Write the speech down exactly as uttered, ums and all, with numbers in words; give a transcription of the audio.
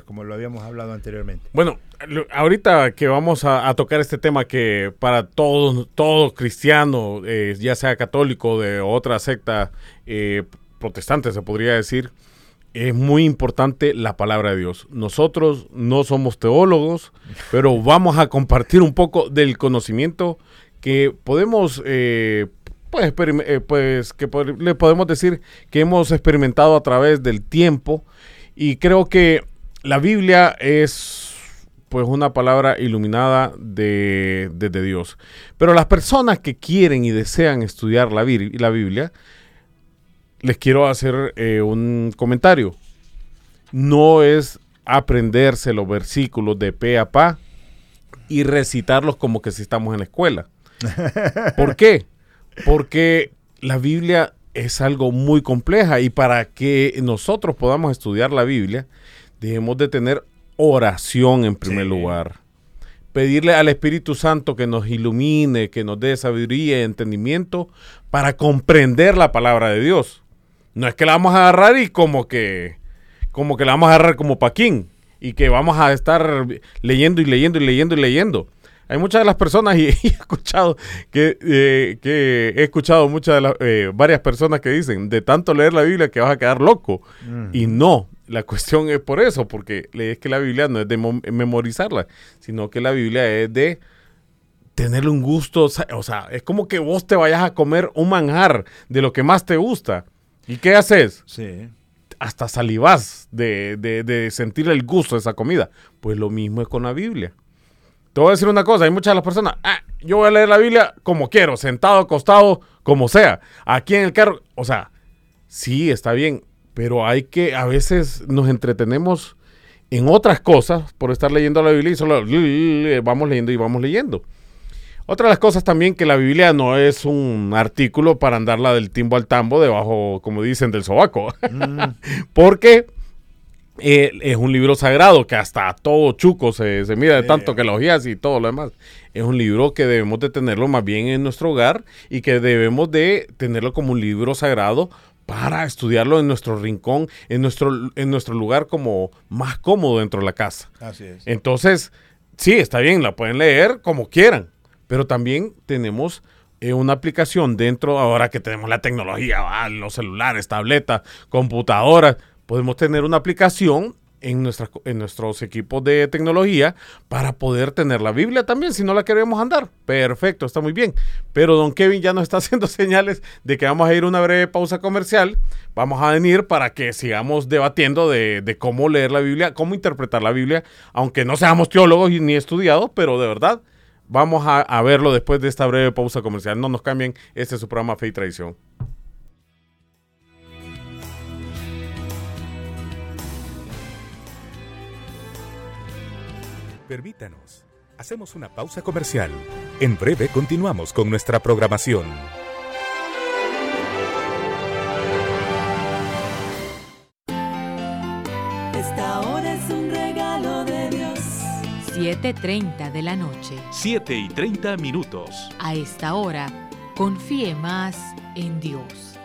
como lo habíamos hablado anteriormente. Bueno, ahorita que vamos a, a tocar este tema que para todos, todo cristiano, eh, ya sea católico de otra secta eh, protestante, se podría decir, es muy importante la palabra de Dios. Nosotros no somos teólogos, pero vamos a compartir un poco del conocimiento que podemos, eh, pues, eh, pues que pod- le podemos decir que hemos experimentado a través del tiempo, y creo que la Biblia es pues una palabra iluminada de, de, de Dios. Pero las personas que quieren y desean estudiar la, la Biblia, les quiero hacer eh, un comentario. No es aprenderse los versículos de pe a pa y recitarlos como que si estamos en la escuela. ¿Por qué? Porque la Biblia es algo muy compleja, y para que nosotros podamos estudiar la Biblia, debemos de tener oración en primer sí. lugar. Pedirle al Espíritu Santo que nos ilumine, que nos dé sabiduría y entendimiento para comprender la palabra de Dios. No es que la vamos a agarrar y como que, como que la vamos a agarrar como Paquín y que vamos a estar leyendo y leyendo y leyendo y leyendo. Hay muchas de las personas, y, y he escuchado que, eh, que he escuchado muchas de las, eh, varias personas que dicen, de tanto leer la Biblia que vas a quedar loco. Uh-huh. Y no, la cuestión es por eso, porque es que la Biblia no es de mo- memorizarla, sino que la Biblia es de tenerle un gusto. O sea, es como que vos te vayas a comer un manjar de lo que más te gusta. ¿Y qué haces? Sí. Hasta salivás de, de, de sentir el gusto de esa comida. Pues lo mismo es con la Biblia. Te voy a decir una cosa, hay muchas de las personas, ah, yo voy a leer la Biblia como quiero, sentado, acostado, como sea, aquí en el carro. O sea, sí, está bien, pero hay que, a veces nos entretenemos en otras cosas por estar leyendo la Biblia y solo vamos leyendo y vamos leyendo. Otra de las cosas también, que la Biblia no es un artículo para andarla del timbo al tambo debajo, como dicen, del sobaco. Mm. Porque eh, es un libro sagrado que hasta todo chuco se, se mira de sí. tanto que lo oías y todo lo demás. Es un libro que debemos de tenerlo más bien en nuestro hogar, y que debemos de tenerlo como un libro sagrado para estudiarlo en nuestro rincón, en nuestro, en nuestro lugar como más cómodo dentro de la casa. Así es. Entonces, sí, está bien, la pueden leer como quieran. Pero también tenemos eh, una aplicación dentro, ahora que tenemos la tecnología, ¿va? Los celulares, tabletas, computadoras, podemos tener una aplicación en, nuestra, en nuestros equipos de tecnología para poder tener la Biblia también, si no la queremos andar. Perfecto, está muy bien. Pero don Kevin ya nos está haciendo señales de que vamos a ir a una breve pausa comercial. Vamos a venir para que sigamos debatiendo de, de cómo leer la Biblia, cómo interpretar la Biblia, aunque no seamos teólogos ni estudiados, pero de verdad vamos a, a verlo después de esta breve pausa comercial. No nos cambien, este es su programa Fe y Tradición. Permítanos, hacemos una pausa comercial. En breve continuamos con nuestra programación. Esta hora es un regalo de Dios. siete y treinta de la noche. siete y treinta minutos. A esta hora, confíe más en Dios.